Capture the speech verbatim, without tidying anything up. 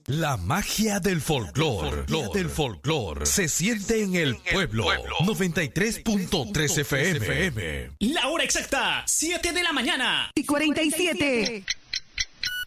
La magia del folclor, del folclor, se siente en el pueblo. noventa y tres punto tres F M. La hora exacta, siete de la mañana. Y cuarenta y siete.